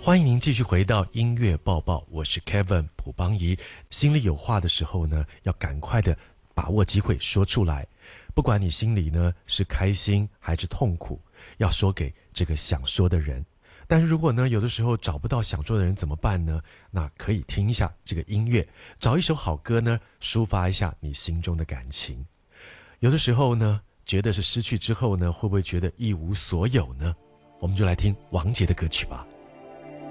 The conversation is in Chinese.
欢迎您继续回到音乐报报，我是 Kevin 卜邦仪。心里有话的时候呢，要赶快的把握机会说出来，不管你心里呢是开心还是痛苦，要说给这个想说的人。但是如果呢有的时候找不到想说的人怎么办呢？那可以听一下这个音乐，找一首好歌呢，抒发一下你心中的感情。有的时候呢觉得是失去之后呢，会不会觉得一无所有呢？我们就来听王杰的歌曲吧。